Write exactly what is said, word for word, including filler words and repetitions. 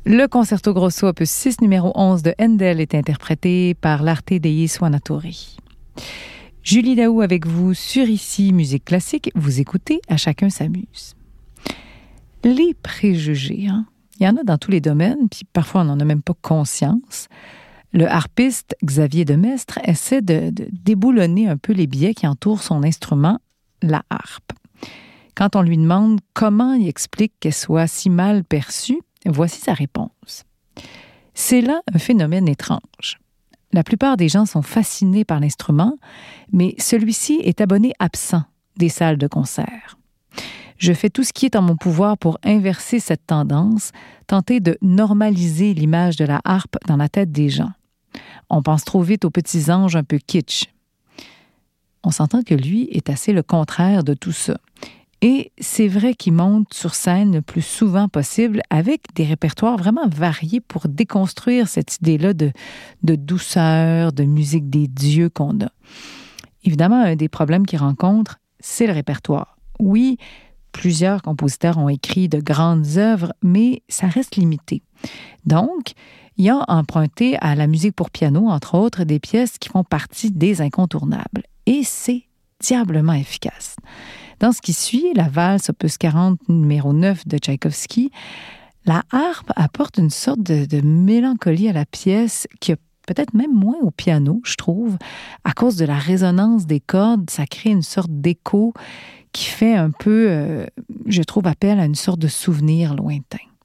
Le concerto grosso opus six numéro onze de Handel est interprété par l'Arte dei Suonatori. Julie Daou avec vous sur Ici Musique Classique. Vous écoutez À chacun s'amuse. Les préjugés, hein? Il y en a dans tous les domaines, puis parfois on n'en a même pas conscience. Le harpiste Xavier Demestre essaie de, de déboulonner un peu les biais qui entourent son instrument, la harpe. Quand on lui demande comment il explique qu'elle soit si mal perçue, voici sa réponse. C'est là un phénomène étrange. La plupart des gens sont fascinés par l'instrument, mais celui-ci est abonné absent des salles de concert. Je fais tout ce qui est en mon pouvoir pour inverser cette tendance, tenter de normaliser l'image de la harpe dans la tête des gens. On pense trop vite aux petits anges un peu kitsch. On s'entend que lui est assez le contraire de tout ça. Et c'est vrai qu'il monte sur scène le plus souvent possible avec des répertoires vraiment variés pour déconstruire cette idée-là de, de douceur, de musique des dieux qu'on a. Évidemment, un des problèmes qu'il rencontre, c'est le répertoire. Oui, plusieurs compositeurs ont écrit de grandes œuvres, mais ça reste limité. Donc, il a emprunté à la musique pour piano, entre autres, des pièces qui font partie des incontournables. Et c'est diablement efficace. Dans ce qui suit, la valse opus quarante numéro neuf de Tchaïkovski, la harpe apporte une sorte de, de mélancolie à la pièce qui a peut-être même moins au piano, je trouve. À cause de la résonance des cordes, ça crée une sorte d'écho qui fait un peu, euh, je trouve, appel à une sorte de souvenir lointain.